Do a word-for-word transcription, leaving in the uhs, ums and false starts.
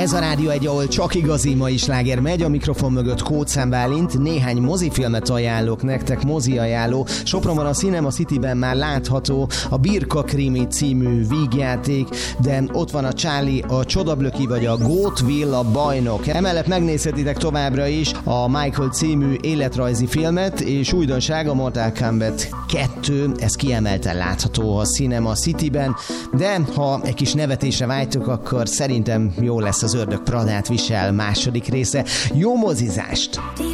Ez a Rádió egy, ahol csak igazi mai sláger megy, a mikrofon mögött Kóczán Bálint. Néhány mozifilmet ajánlok nektek, mozi ajánló. Sopronban a Cinema Cityben már látható a Birka Krimi című vígjáték, de ott van a Charlie, a Csodablöki vagy a Goat Will a bajnok. Emellett megnézhetitek továbbra is a Michael című életrajzi filmet, és újdonság a Mortal Kombat kettő, ez kiemelten látható a Cinema Cityben, de ha egy kis nevetésre vágytok, akkor szerintem jó lesz az Ördög Pradát visel második része. Jó mozizást!